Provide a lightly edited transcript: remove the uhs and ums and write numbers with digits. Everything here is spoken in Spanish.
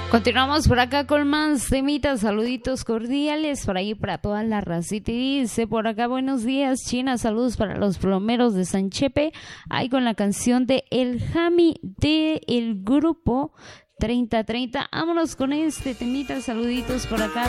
Continuamos por acá con más temitas, saluditos cordiales por ahí para toda la racita. Y dice por acá, buenos días China, saludos para los plomeros de San Chepe, ahí con la canción de El Jami de el grupo 3030. Vámonos con este temita, saluditos por acá.